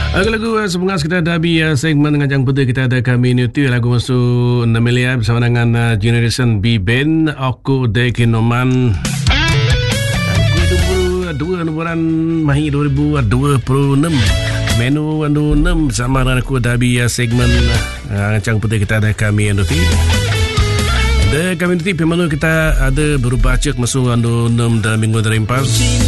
Lagu-lagu sebengas kita ada segmen ngajang putih kita ada community lagu masuk 6 miliar bersama dengan Generation B Band Aku Dekinoman Lagu 2 bulan Mahi 2026 Menu 6 bersama dengan aku Dabi segmen ngajang putih kita ada community. The community pemanu kita ada berubah cek masuk 6 dalam minggu terimpas.